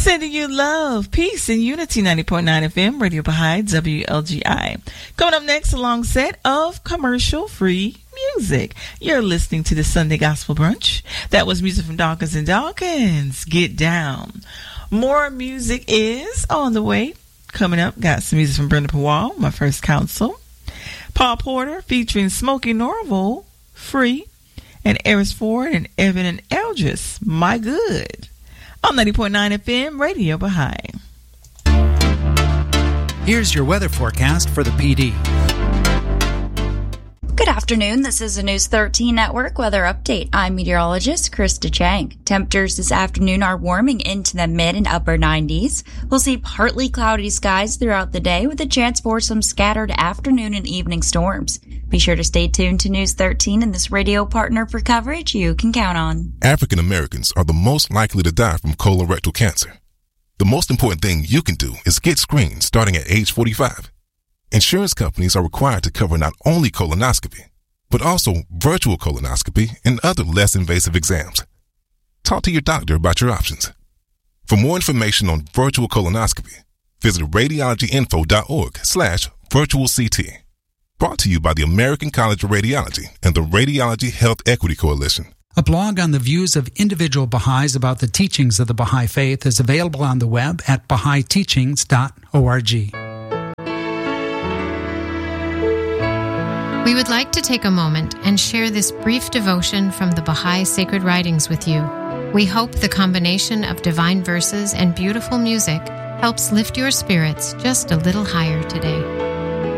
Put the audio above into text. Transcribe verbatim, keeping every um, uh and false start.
Sending you love, peace, and unity. ninety point nine F M, Radio Baha'i, W L G I. Coming up next, a long set of commercial-free music. You're listening to the Sunday Gospel Brunch. That was music from Dawkins and Dawkins. Get down. More music is on the way. Coming up, got some music from Brenda Powell, My First Counsel. Paul Porter featuring Smokey Norval, Free. And Eris Ford and Evan and Eldris, My Good. On ninety point nine F M, Radio Baha'i. Here's your weather forecast for the P D. Good afternoon. This is a News thirteen Network weather update. I'm meteorologist Krista Chang. Temperatures this afternoon are warming into the mid and upper nineties. We'll see partly cloudy skies throughout the day with a chance for some scattered afternoon and evening storms. Be sure to stay tuned to News thirteen and this radio partner for coverage you can count on. African Americans are the most likely to die from colorectal cancer. The most important thing you can do is get screened starting at age forty-five. Insurance companies are required to cover not only colonoscopy, but also virtual colonoscopy and other less invasive exams. Talk to your doctor about your options. For more information on virtual colonoscopy, visit radiologyinfo.org slash virtual CT. Brought to you by the American College of Radiology and the Radiology Health Equity Coalition. A blog on the views of individual Baha'is about the teachings of the Baha'i Faith is available on the web at baha'i teachings dot org. We would like to take a moment and share this brief devotion from the Baha'i Sacred Writings with you. We hope the combination of divine verses and beautiful music helps lift your spirits just a little higher today.